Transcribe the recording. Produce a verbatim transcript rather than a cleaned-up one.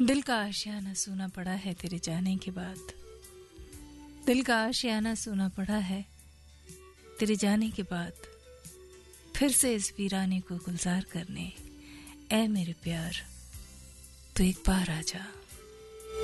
दिल का आशियाना सूना पड़ा है तेरे जाने के बाद, दिल का आशियाना सूना पड़ा है तेरे जाने के बाद, फिर से इस वीराने को गुलजार करने, ऐ मेरे प्यार तू एक बार आजा।